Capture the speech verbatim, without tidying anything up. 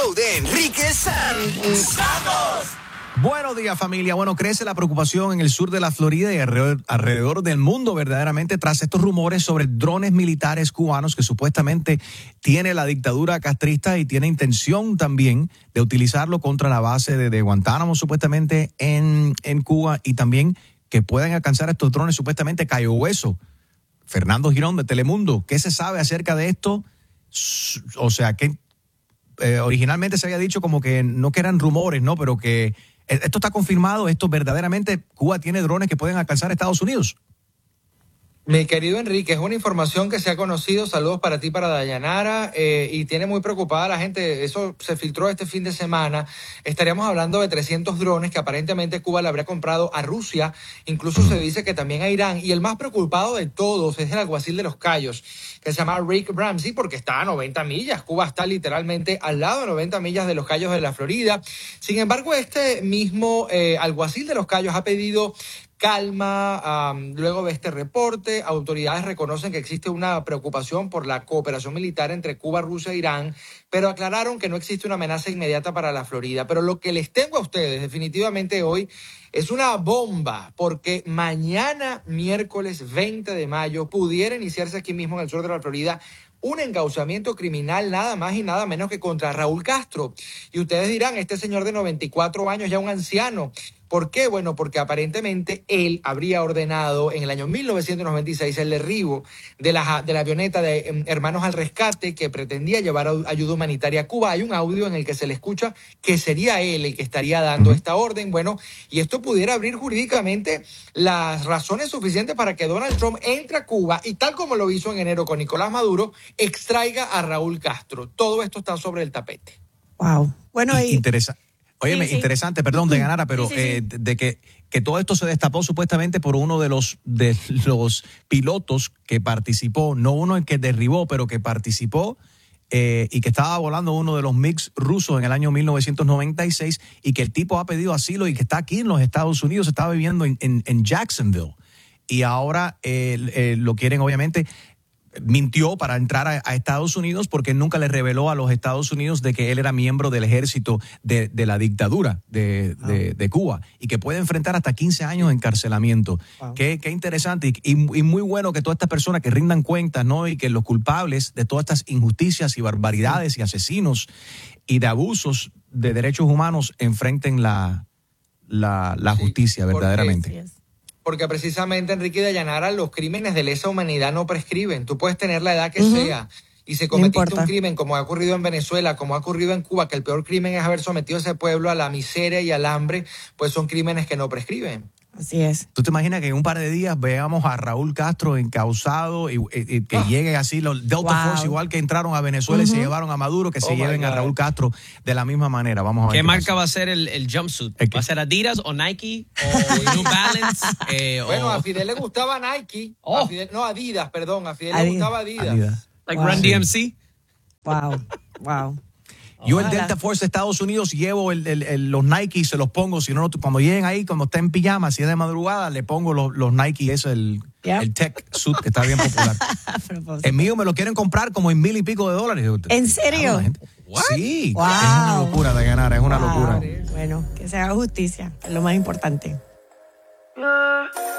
show de Enrique Santos. Buenos días, familia. Bueno, crece la preocupación en el sur de la Florida y alrededor, alrededor del mundo verdaderamente tras estos rumores sobre drones militares cubanos que supuestamente tiene la dictadura castrista y tiene intención también de utilizarlo contra la base de, de Guantánamo supuestamente en, en Cuba, y también que puedan alcanzar estos drones supuestamente Cayo Hueso. Fernando Girón de Telemundo, ¿qué se sabe acerca de esto? O sea, que eh, originalmente se había dicho como que no que eran rumores, ¿no? Pero que ¿esto está confirmado? ¿Esto verdaderamente Cuba tiene drones que pueden alcanzar a Estados Unidos? Mi querido Enrique, es una información que se ha conocido. Saludos para ti, para Dayanara, eh, y tiene muy preocupada a la gente. Eso se filtró este fin de semana. Estaríamos hablando de trescientos drones que aparentemente Cuba le habría comprado a Rusia. Incluso se dice que también a Irán. Y el más preocupado de todos es el alguacil de Los Cayos, que se llama Rick Ramsey, porque está a noventa millas. Cuba está literalmente al lado de noventa millas de Los Cayos de la Florida. Sin embargo, este mismo eh, alguacil de Los Cayos ha pedido calma. Um, luego de este reporte, autoridades reconocen que existe una preocupación por la cooperación militar entre Cuba, Rusia e Irán, pero aclararon que no existe una amenaza inmediata para la Florida. Pero lo que les tengo a ustedes definitivamente hoy es una bomba, porque mañana, miércoles veinte de mayo, pudiera iniciarse aquí mismo en el sur de la Florida un encauzamiento criminal nada más y nada menos que contra Raúl Castro. Y ustedes dirán, este señor de noventa y cuatro años, ya un anciano. ¿Por qué? Bueno, porque aparentemente él habría ordenado en el año mil novecientos noventa y seis el derribo de la, de la avioneta de eh, Hermanos al Rescate que pretendía llevar ayuda humanitaria a Cuba. Hay un audio en el que se le escucha que sería él el que estaría dando esta orden. Bueno, y esto pudiera abrir jurídicamente las razones suficientes para que Donald Trump entre a Cuba y, tal como lo hizo en enero con Nicolás Maduro, extraiga a Raúl Castro. Todo esto está sobre el tapete. Wow. Bueno, y... Interesa- Óyeme, sí, sí. interesante, perdón, de ganara, pero sí, sí, sí. Eh, de que, que todo esto se destapó supuestamente por uno de los de los pilotos que participó, no uno el que derribó, pero que participó eh, y que estaba volando uno de los MiGs rusos en el año mil novecientos noventa y seis, y que el tipo ha pedido asilo y que está aquí en los Estados Unidos, estaba viviendo en, en, en Jacksonville, y ahora eh, eh, lo quieren obviamente... mintió para entrar a, a Estados Unidos porque nunca le reveló a los Estados Unidos de que él era miembro del ejército de, de la dictadura de, de, de Cuba, y que puede enfrentar hasta quince años de encarcelamiento. Wow. Qué, qué interesante y, y, y muy bueno que todas estas personas que rindan cuentas, ¿no? Y que los culpables de todas estas injusticias y barbaridades y asesinos y de abusos de derechos humanos enfrenten la, la, la justicia, sí, verdaderamente. Porque, porque precisamente, Enrique Dayanara, los crímenes de lesa humanidad no prescriben. Tú puedes tener la edad que uh-huh. sea, y si cometiste no un crimen como ha ocurrido en Venezuela, como ha ocurrido en Cuba, que el peor crimen es haber sometido a ese pueblo a la miseria y al hambre, pues son crímenes que no prescriben. Así es. ¿Tú te imaginas que en un par de días veamos a Raúl Castro encausado y, y, y que oh. llegue así los Delta wow. Force, igual que entraron a Venezuela uh-huh. y se llevaron a Maduro, que oh se lleven God. a Raúl Castro de la misma manera? Vamos a ver. ¿Qué, qué marca pasa. va a ser el, el jumpsuit? ¿Va a ser Adidas o Nike o New Balance? Eh, bueno, o... a Fidel le gustaba Nike. Oh. A Fidel, no, Adidas, perdón. A Fidel Adidas. le gustaba Adidas. Adidas. Like wow. Run D M C. Wow, wow. Yo el Delta Force de Estados Unidos llevo el, el, el, los Nike y se los pongo. Si no, cuando lleguen ahí, cuando esté en pijama, si es de madrugada, le pongo los, los Nike, ese el, yep. el Tech Suit, que está bien popular. El mío me lo quieren comprar como en mil y pico de dólares. ¿En serio? Sí, wow. es una locura de ganar, es una wow. locura. Bueno, que se haga justicia, es lo más importante.